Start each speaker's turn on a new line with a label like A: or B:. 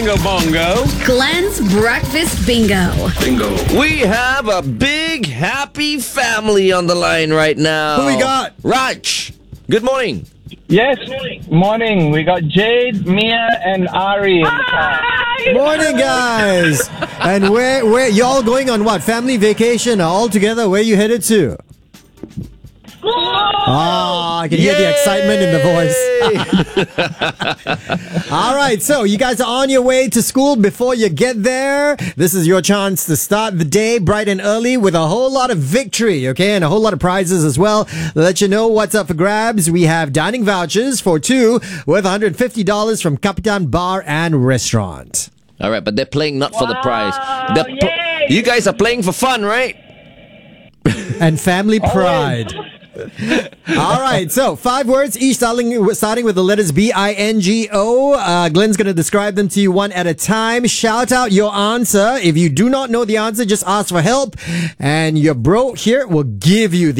A: Bingo Bongo.
B: Glenn's Breakfast Bingo.
C: We have a big, happy family on the line right now.
D: Who we got?
C: Raj. Good morning.
E: Yes, morning. We got Jade, Mia, and Ari in the car.
D: Morning, guys. And where y'all going on what? Family vacation all together? Where you headed to? I can hear the excitement in the voice. All right, so you guys are on your way to school. Before you get there, this is your chance to start the day bright and early with a whole lot of victory, okay? And a whole lot of prizes as well. Let you know what's up for grabs. We have dining vouchers for two worth $150 from Capitan Bar and Restaurant.
C: All right, but they're playing not for the prize. You guys are playing for fun, right?
D: And family pride. All right, so 5 words, each starting with the letters B-I-N-G-O. Glenn's going to describe them to you one at a time. Shout out your answer. If you do not know the answer, just ask for help. And your bro here will give you the